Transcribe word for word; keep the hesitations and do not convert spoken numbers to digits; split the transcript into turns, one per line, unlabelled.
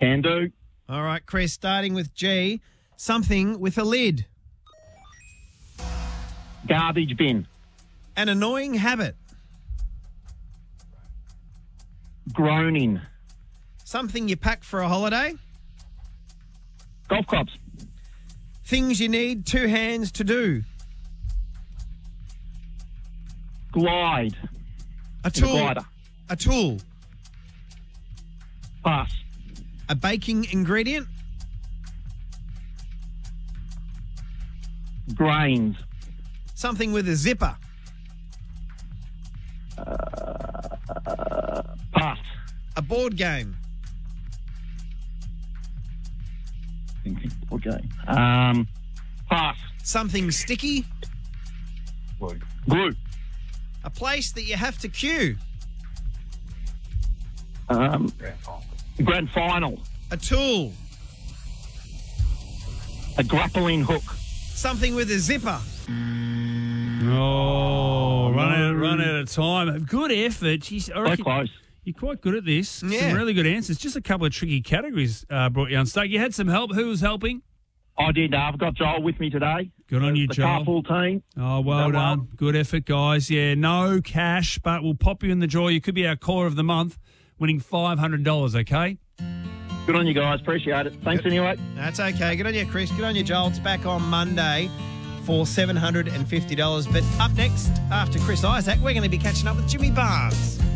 Can do.
All right, Chris, starting with G, something with a lid.
Garbage bin.
An annoying habit.
Groaning.
Something you pack for a holiday.
Golf clubs.
Things you need two hands to do.
Glide.
A tool.
Glider.
A tool.
Pass.
A baking ingredient.
Grains.
Something with a zipper.
Pass.
A board game.
Okay. Um, pass.
Something sticky.
Glue.
A place that you have to queue.
Um, grand final.
A tool.
A grappling hook.
Something with a zipper.
Oh, run out, run out of time. Good effort. Jeez, I
So
reckon
close.
you're quite good at this.
Yeah.
Some really good answers. Just a couple of tricky categories uh, brought you unstuck. You had some help. Who was helping?
I did. Uh, I've got Joel with me today.
Good on you,
The
Joel.
carpool team.
Oh, well
Done
done.
well.
Good effort, guys. Yeah, no cash, but we'll pop you in the draw. You could be our caller of the month, winning five hundred dollars, okay?
Good on you guys. Appreciate it. Thanks anyway.
That's okay. Good on you, Chris. Good on you, Joel. It's back on Monday for seven hundred fifty dollars. But up next, after Chris Isaac, we're going to be catching up with Jimmy Barnes.